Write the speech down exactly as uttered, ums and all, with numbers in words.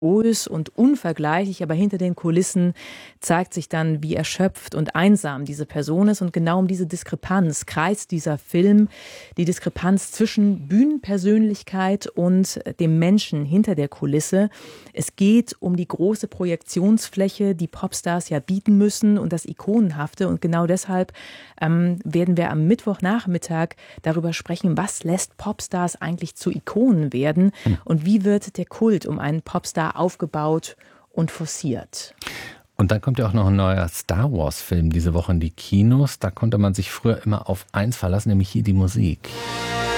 groß und unvergleichlich, aber hinter den Kulissen zeigt sich dann, wie erschöpft und einsam diese Person ist. Und genau um diese Diskrepanz kreist dieser Film, die Diskrepanz zwischen Bühnenpersönlichkeit und dem Menschen hinter der Kulisse. Es geht um die große Projektionsfläche, die Popstars ja bieten müssen und das Ikonenhafte. Und genau deshalb ähm, werden wir am Mittwochnachmittag darüber sprechen, was lässt Popstars eigentlich zu Ikonen werden und wie wird der Kult um einen Popstar aufgebaut und forciert. Und dann kommt ja auch noch ein neuer Star Wars-Film diese Woche in die Kinos. Da konnte man sich früher immer auf eins verlassen, nämlich hier die Musik.